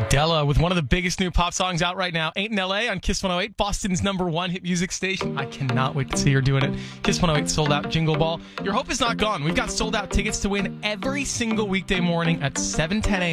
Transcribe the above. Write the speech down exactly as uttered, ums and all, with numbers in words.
Adele with one of the biggest new pop songs out right now. Ain't in L A on Kiss one oh eight, Boston's number one hit music station. I cannot wait to see her doing it. Kiss one oh eight sold out Jingle Ball. Your hope is not gone. We've got sold out tickets to win every single weekday morning at seven ten a.m.